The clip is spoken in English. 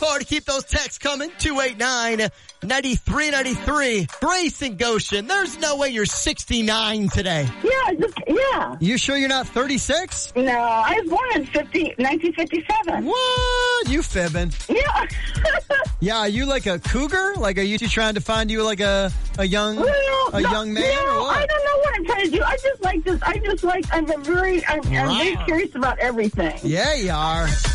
To keep those texts coming, 289-9393. Grace and Goshen, there's no way you're 69 today. Yeah. You sure you're not 36? No, I was born in 1957. What? You fibbing. Yeah. Yeah, are you like a cougar? Like, are you trying to find you like a young man or what? I don't know what I'm trying to do. I just like this. I'm very curious about everything. Yeah, you are.